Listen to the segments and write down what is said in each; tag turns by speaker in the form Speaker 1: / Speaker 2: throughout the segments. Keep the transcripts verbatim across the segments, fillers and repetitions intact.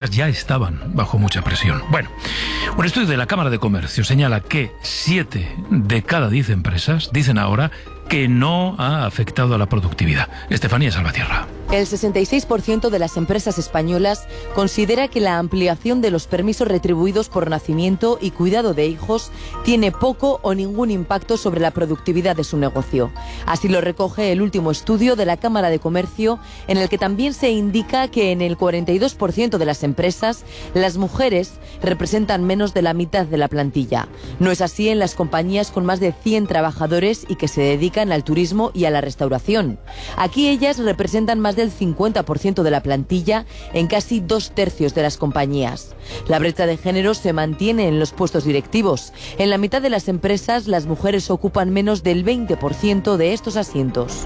Speaker 1: empresas ya estaban bajo mucha presión. Bueno, un estudio de la Cámara de Comercio señala que siete de cada diez empresas dicen ahora que no ha afectado a la productividad. Estefanía Salvatierra.
Speaker 2: El sesenta y seis por ciento de las empresas españolas considera que la ampliación de los permisos retribuidos por nacimiento y cuidado de hijos tiene poco o ningún impacto sobre la productividad de su negocio. Así lo recoge el último estudio de la Cámara de Comercio, en el que también se indica que en el cuarenta y dos por ciento de las empresas las mujeres representan menos de la mitad de la plantilla. No es así en las compañías con más de cien trabajadores y que se dedican al turismo y a la restauración. Aquí ellas representan más del cincuenta por ciento de la plantilla en casi dos tercios de las compañías. La brecha de género se mantiene en los puestos directivos. En la mitad de las empresas, las mujeres ocupan menos del veinte por ciento de estos asientos.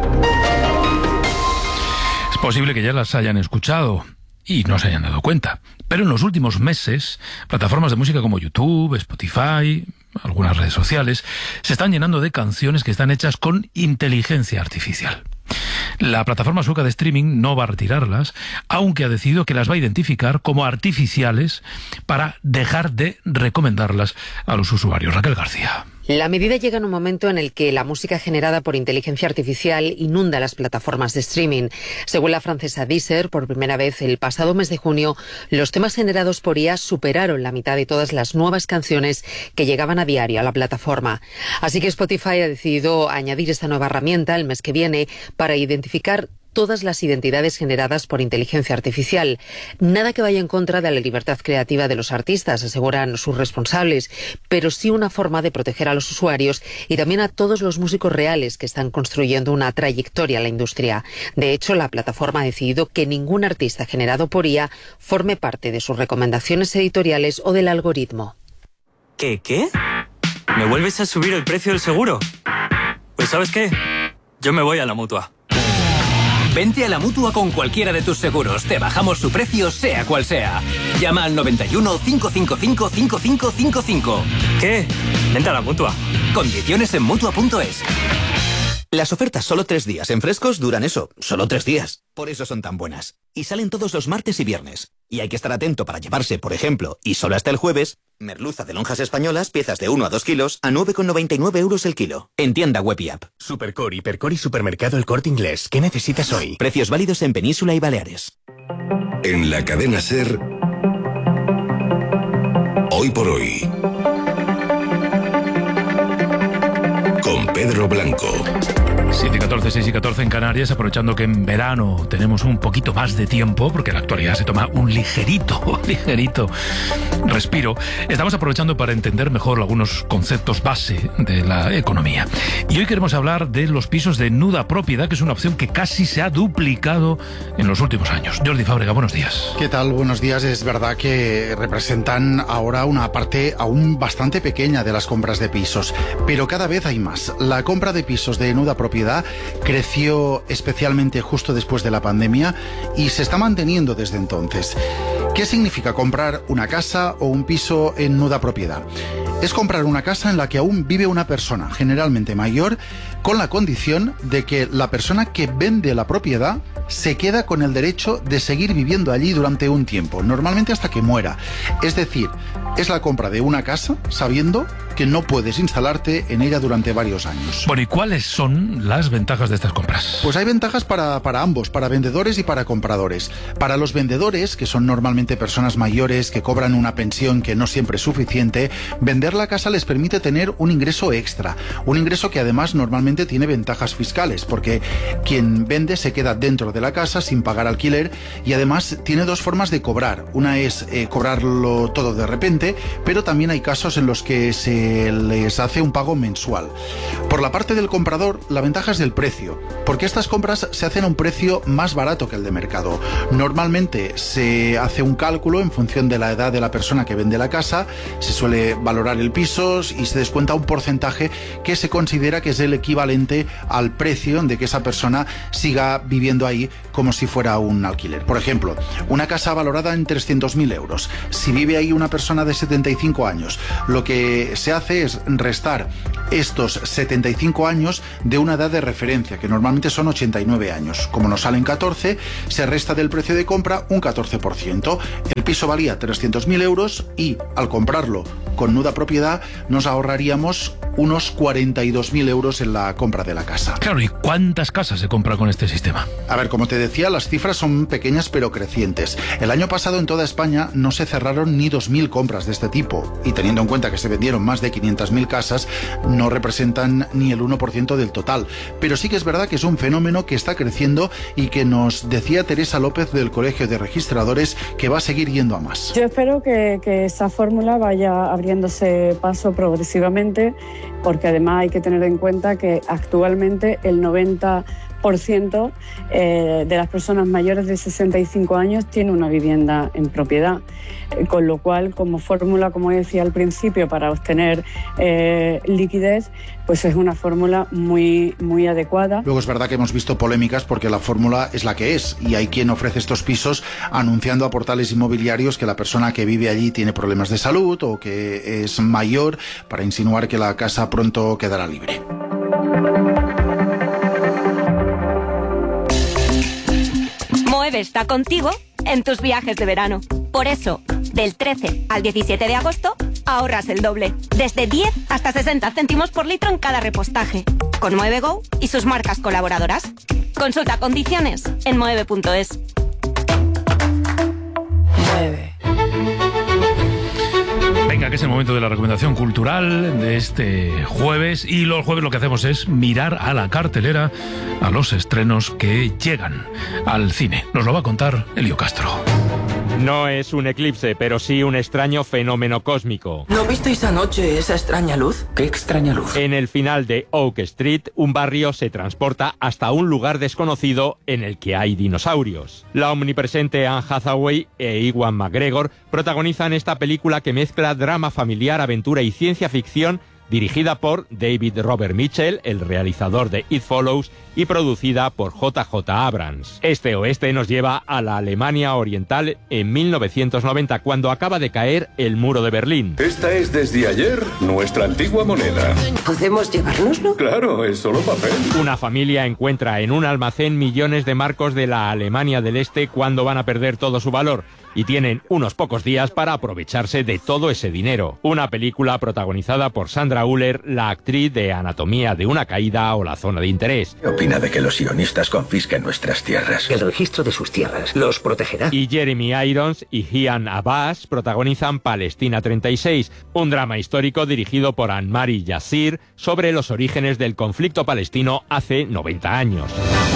Speaker 1: Es posible que ya las hayan escuchado y no se hayan dado cuenta, pero en los últimos meses, plataformas de música como YouTube, Spotify, algunas redes sociales, se están llenando de canciones que están hechas con inteligencia artificial. La plataforma sueca de streaming no va a retirarlas, aunque ha decidido que las va a identificar como artificiales para dejar de recomendarlas a los usuarios. Raquel García.
Speaker 3: La medida llega en un momento en el que la música generada por inteligencia artificial inunda las plataformas de streaming. Según la francesa Deezer, por primera vez el pasado mes de junio, los temas generados por I A superaron la mitad de todas las nuevas canciones que llegaban a diario a la plataforma. Así que Spotify ha decidido añadir esta nueva herramienta el mes que viene para identificar todas las identidades generadas por inteligencia artificial. Nada que vaya en contra de la libertad creativa de los artistas, aseguran sus responsables, pero sí una forma de proteger a los usuarios y también a todos los músicos reales que están construyendo una trayectoria en la industria. De hecho, la plataforma ha decidido que ningún artista generado por I A forme parte de sus recomendaciones editoriales o del algoritmo.
Speaker 4: ¿Qué, qué? ¿Me vuelves a subir el precio del seguro? Pues ¿sabes qué? Yo me voy a la Mutua.
Speaker 5: Vente a la Mutua con cualquiera de tus seguros. Te bajamos su precio, sea cual sea. Llama al noventa y uno, cinco cinco cinco, cinco cinco cinco cinco.
Speaker 4: ¿Qué? Vente a la Mutua.
Speaker 5: Condiciones en Mutua punto es.
Speaker 6: Las ofertas solo tres días en Frescos duran eso, solo tres días. Por eso son tan buenas. Y salen todos los martes y viernes. Y hay que estar atento para llevarse, por ejemplo, y solo hasta el jueves, merluza de lonjas españolas, piezas de uno a dos kilos, a nueve con noventa y nueve euros el kilo. En tienda web y app.
Speaker 7: Supercore, Hipercore y Supermercado El Corte Inglés. ¿Qué necesitas hoy?
Speaker 6: Precios válidos en Península y Baleares.
Speaker 8: En la cadena SER, Hoy por Hoy, con Pedro Blanco.
Speaker 1: siete y catorce, seis y catorce en Canarias, aprovechando que en verano tenemos un poquito más de tiempo, porque en la actualidad se toma un ligerito, ligerito respiro. Estamos aprovechando para entender mejor algunos conceptos base de la economía. Y hoy queremos hablar de los pisos de nuda propiedad, que es una opción que casi se ha duplicado en los últimos años. Jordi Fábrega, buenos días.
Speaker 9: ¿Qué tal? Buenos días. Es verdad que representan ahora una parte aún bastante pequeña de las compras de pisos, pero cada vez hay más. La compra de pisos de nuda propiedad creció especialmente justo después de la pandemia y se está manteniendo desde entonces. ¿Qué significa comprar una casa o un piso en nuda propiedad? Es comprar una casa en la que aún vive una persona, generalmente mayor, con la condición de que la persona que vende la propiedad se queda con el derecho de seguir viviendo allí durante un tiempo, normalmente hasta que muera. Es decir, es la compra de una casa sabiendo que no puedes instalarte en ella durante varios años.
Speaker 1: Bueno, ¿y cuáles son las ventajas de estas compras?
Speaker 9: Pues hay ventajas para, para ambos, para vendedores y para compradores. Para los vendedores, que son normalmente personas mayores que cobran una pensión que no siempre es suficiente, vender la casa les permite tener un ingreso extra, un ingreso que además normalmente tiene ventajas fiscales, porque quien vende se queda dentro de la casa sin pagar alquiler y además tiene dos formas de cobrar. Una es eh, cobrarlo todo de repente, pero también hay casos en los que se les hace un pago mensual. Por la parte del comprador, la ventaja es del precio, porque estas compras se hacen a un precio más barato que el de mercado. Normalmente se hace un cálculo en función de la edad de la persona que vende la casa, se suele valorar el piso y se descuenta un porcentaje que se considera que es el equivalente al precio de que esa persona siga viviendo ahí ahí como si fuera un alquiler. Por ejemplo, una casa valorada en trescientos mil euros. Si vive ahí una persona de setenta y cinco años, lo que se hace es restar estos setenta y cinco años de una edad de referencia, que normalmente son ochenta y nueve años. Como nos salen catorce, se resta del precio de compra un catorce por ciento. El piso valía trescientos mil euros y al comprarlo con nuda propiedad nos ahorraríamos unos cuarenta y dos mil euros en la compra de la casa.
Speaker 1: Claro, ¿y cuántas casas se compran con este sistema?
Speaker 9: A ver, como te decía, las cifras son pequeñas pero crecientes. El año pasado en toda España no se cerraron ni dos mil compras de este tipo, y teniendo en cuenta que se vendieron más de quinientas mil casas, no representan ni el uno por ciento del total. Pero sí que es verdad que es un fenómeno que está creciendo y que nos decía Teresa López del Colegio de Registradores que va a seguir yendo a más.
Speaker 10: Yo espero que, que esa fórmula vaya abriéndose paso progresivamente, porque además hay que tener en cuenta que actualmente el noventa por ciento eh, de las personas mayores de sesenta y cinco años tiene una vivienda en propiedad, eh, con lo cual, como fórmula, como decía al principio, para obtener eh, liquidez, pues es una fórmula muy, muy adecuada.
Speaker 9: Luego es verdad que hemos visto polémicas porque la fórmula es la que es, y hay quien ofrece estos pisos anunciando a portales inmobiliarios que la persona que vive allí tiene problemas de salud o que es mayor, para insinuar que la casa pronto quedará libre.
Speaker 11: Moeve está contigo en tus viajes de verano. Por eso, del trece al diecisiete de agosto, ahorras el doble. Desde diez hasta sesenta céntimos por litro en cada repostaje. Con Moeve Go y sus marcas colaboradoras. Consulta condiciones en moeve punto es.
Speaker 1: Mueve. Venga, que es el momento de la recomendación cultural de este jueves, y los jueves lo que hacemos es mirar a la cartelera a los estrenos que llegan al cine. Nos lo va a contar Elio Castro.
Speaker 12: No es un eclipse, pero sí un extraño fenómeno cósmico.
Speaker 13: ¿No visteis anoche esa extraña luz?
Speaker 12: ¿Qué extraña luz? En el final de Oak Street, un barrio se transporta hasta un lugar desconocido en el que hay dinosaurios. La omnipresente Anne Hathaway e Ewan McGregor protagonizan esta película que mezcla drama familiar, aventura y ciencia ficción, dirigida por David Robert Mitchell, el realizador de It Follows, y producida por J J Abrams. Este oeste nos lleva a la Alemania Oriental en mil novecientos noventa, cuando acaba de caer el muro de Berlín.
Speaker 8: Esta es desde ayer nuestra antigua moneda.
Speaker 13: ¿Podemos llevárnoslo?
Speaker 8: Claro, es solo papel.
Speaker 12: Una familia encuentra en un almacén millones de marcos de la Alemania del Este cuando van a perder todo su valor, y tienen unos pocos días para aprovecharse de todo ese dinero. Una película protagonizada por Sandra Hüller, la actriz de Anatomía de una caída o La zona de interés.
Speaker 14: ¿Qué opina de que los sionistas confisquen nuestras tierras?
Speaker 15: El registro de sus tierras los protegerá.
Speaker 12: Y Jeremy Irons y Ian Abbas protagonizan Palestina treinta y seis, un drama histórico dirigido por Anne-Marie Yassir sobre los orígenes del conflicto palestino hace noventa años.